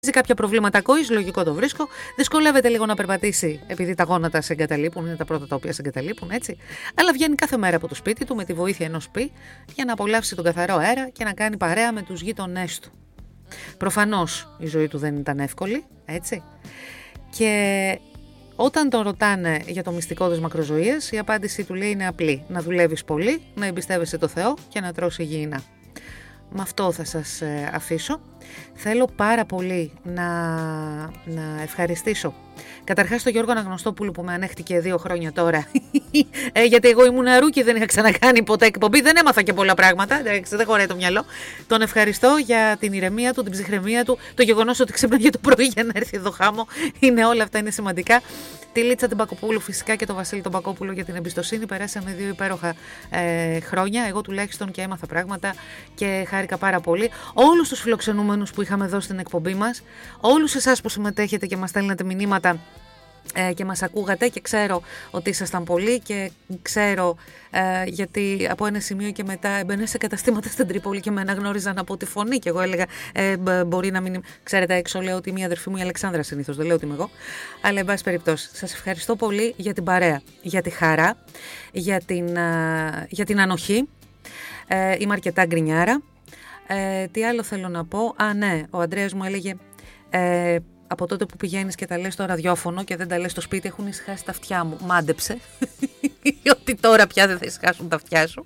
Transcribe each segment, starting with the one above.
Κάποια προβλήματα ακοής, λογικό το βρίσκω. Δυσκολεύεται λίγο να περπατήσει επειδή τα γόνατα σε εγκαταλείπουν, είναι τα πρώτα τα οποία σε εγκαταλείπουν, έτσι. Αλλά βγαίνει κάθε μέρα από το σπίτι του με τη βοήθεια ενός σπι για να απολαύσει τον καθαρό αέρα και να κάνει παρέα με τους γείτονές του. Προφανώς η ζωή του δεν ήταν εύκολη, έτσι. Και όταν τον ρωτάνε για το μυστικό της μακροζωίας, η απάντησή του λέει είναι απλή. Να δουλεύεις πολύ, να εμπιστεύεσαι το Θεό και να τρως υγιεινά. Με αυτό θα σας αφήσω. Θέλω πάρα πολύ να ευχαριστήσω καταρχάς τον Γιώργο Αναγνωστόπουλο που με ανέχτηκε 2 χρόνια τώρα γιατί εγώ ήμουν αρούκι, δεν είχα ξανακάνει ποτέ εκπομπή, δεν έμαθα και πολλά πράγματα, δεν χωράει το μυαλό. Τον ευχαριστώ για την ηρεμία του, την ψυχραιμία του, το γεγονός ότι ξύπναγε το πρωί για να έρθει εδώ χάμω, όλα αυτά είναι σημαντικά. Τη Λίτσα την Πακοπούλου φυσικά και τον Βασίλη τον Πακόπουλο για την εμπιστοσύνη. Περάσαμε 2 υπέροχα χρόνια, εγώ τουλάχιστον, και έμαθα πράγματα και χάρηκα πάρα πολύ. Όλους τους φιλοξενούμενους που είχαμε εδώ στην εκπομπή μας, όλους εσάς που συμμετέχετε και μας στέλνετε μηνύματα και μας ακούγατε, και ξέρω ότι ήσασταν πολλοί και ξέρω γιατί από ένα σημείο και μετά έμπαινε σε καταστήματα στην Τρίπολη και με αναγνώριζαν από τη φωνή και εγώ έλεγα μπορεί να μην, ξέρετε, έξω λέω ότι μία αδερφή μου η Αλεξάνδρα συνήθως, δεν λέω ότι είμαι εγώ, αλλά εν πάση περιπτώσει σας ευχαριστώ πολύ για την παρέα, για τη χαρά, για την ανοχή. Είμαι αρκετά γκρινιάρα. Τι άλλο θέλω να πω? Ναι, ο Ανδρέας μου έλεγε από τότε που πηγαίνεις και τα λες στο ραδιόφωνο και δεν τα λες στο σπίτι, έχουν ησυχάσει τα αυτιά μου. Μάντεψε ότι τώρα πια δεν θα ησυχάσουν τα αυτιά σου.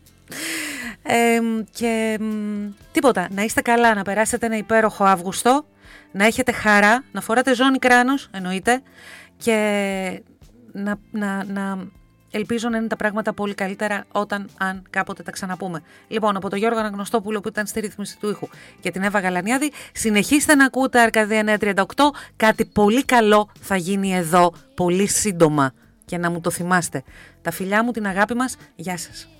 Και τίποτα, να είστε καλά, να περάσετε ένα υπέροχο Αύγουστο, να έχετε χαρά, να φοράτε ζώνη κράνος εννοείται, και να ελπίζω να είναι τα πράγματα πολύ καλύτερα αν κάποτε τα ξαναπούμε. Λοιπόν, από τον Γιώργο Αναγνωστόπουλο που ήταν στη ρύθμιση του ήχου και την Εύα Γαλανιάδη, συνεχίστε να ακούτε Αρκαδία 938. Κάτι πολύ καλό θα γίνει εδώ πολύ σύντομα και να μου το θυμάστε. Τα φιλιά μου, την αγάπη μας, γεια σας.